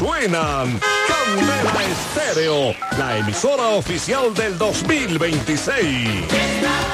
suenan. Candela Estéreo, la emisora oficial del 2026.